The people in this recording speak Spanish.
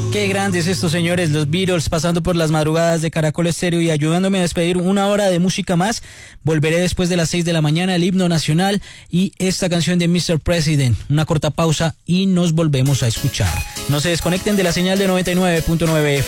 Qué grandes estos señores, los Beatles, pasando por las madrugadas de Caracol Estéreo y ayudándome a despedir una hora de música más. Volveré después de las 6 de la mañana, el himno nacional y esta canción de Mr. President. Una corta pausa y nos volvemos a escuchar. No se desconecten de la señal de 99.9 FM.